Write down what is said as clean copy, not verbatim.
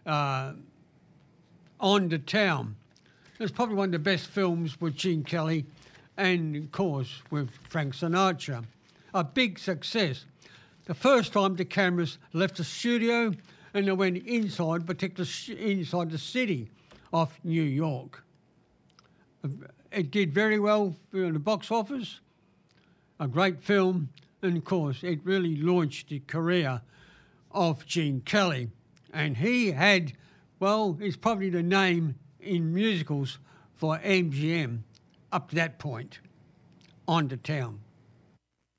On the Town. It's probably one of the best films with Gene Kelly and, of course, with Frank Sinatra. A big success. The first time the cameras left the studio and they went inside, particularly inside the city of New York. It did very well in the box office. A great film, and of course, it really launched the career of Gene Kelly. And he had, well, he's probably the name in musicals for MGM up to that point, On the Town.